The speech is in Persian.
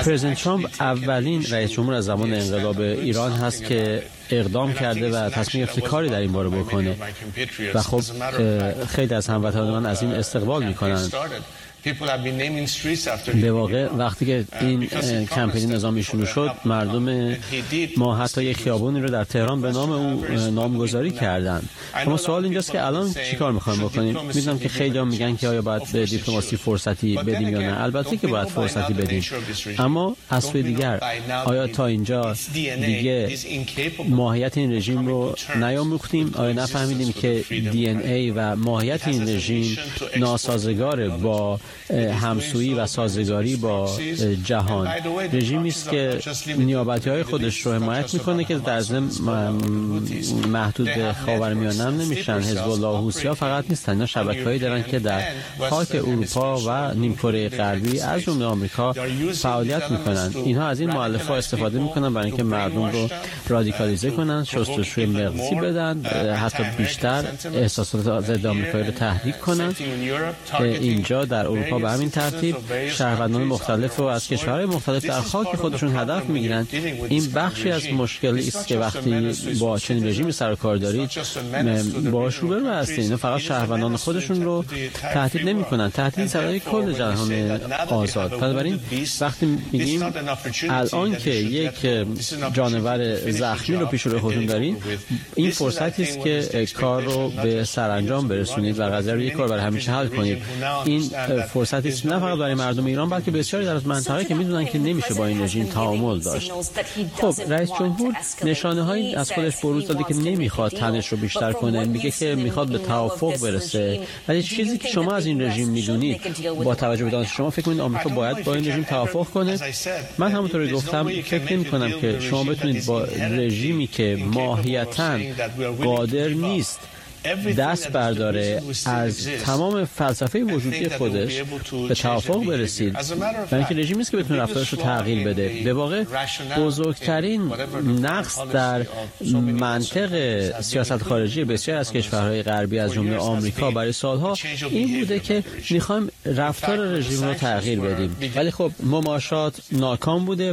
پرزیدنت ترامپ اولین رئیس جمهور از زمان انقلاب ایران هست که اقدام کرده و تصمیم گرفته کاری در این باره بکنه و خب خیلی از هموطنان من از این استقبال میکنند. به واقع وقتی که این کمپین نظامی شروع شد، مردم ما حتی یک خیابونی رو در تهران به نام او نامگذاری کردند. اما سوال اینجاست که الان چیکار می‌خوایم بکنیم؟ می‌دونم که خیلی‌ها میگن که آیا باید به دیپلماسی فرصتی بدیم یا نه. البته که باید فرصتی بدیم، اما از سوی دیگر آیا تا اینجا دیگه ماهیت این رژیم رو نیاموختیم؟ آیا نفهمیدیم که دی ان ای و ماهیت این رژیم ناسازگار با همسویی و سازگاری با جهان؟ رژیمی است که نیابتی‌های خودش رو حمایت میکنه که در ضمن محدود به خاورمیانه نمیشن. حزب الله و حوثی‌ها فقط نیستن، اینا شبکه‌هایی دارن که در خاک اروپا و نیمکره غربی از جمله آمریکا فعالیت میکنن. اینها از این مؤلفه‌ها استفاده میکنن برای اینکه مردم رو رادیکالیزه کنن، شستشوی مغزی بدن، حتی بیشتر احساسات ضد آمریکایی رو تحریک کنن. اینجا در اروپا به همین ترتیب شهروندان مختلف و از کشورهای مختلف در خاک خودشون هدف میگیرن. این بخشی از مشکلی است که وقتی با چنین رژیمی سر و کار دارید باهاش روبرو هستید. اینا فقط شهروندان خودشون رو تهدید نمیکنن، تهدید سرای کل جهان آزاد. بنابراین وقتی میگیم الان که یک جانور زخمی رو پیش روی خودتون دارین، این فرصتی است که کار رو به سرانجام برسونید و قضیه رو یک بار برای همیشه حل کنید. این فرصتی است نه فقط برای مردم ایران بلکه بسیاری در منطقه که میدونن که نمیشه با این رژیم تعامل داشت. خب رئیس جمهور نشانه‌هایی از خودش بروز داده که نمیخواد تنش رو بیشتر کنه، میگه که میخواد به توافق برسه. ولی چیزی که شما از این رژیم میدونید، با توجه به دانش شما فکر کنید آمریکا باید با این رژیم توافق کنه؟ من همونطوری گفتم فکر نمی‌کنم که شما بتونید با رژیمی که ماهیتاً قادر نیست دست برداره از تمام فلسفه وجودی خودش به توافق برسید. و اینکه رژیمی است که بتونه رفتارش رو تغییر بده. به واقع بزرگترین نقص در منطق سیاست خارجی بسیار از کشورهای غربی از جمله آمریکا برای سالها این بوده که میخوایم رفتار رژیم رو تغییر بدیم، ولی خب مماشات ناکام بوده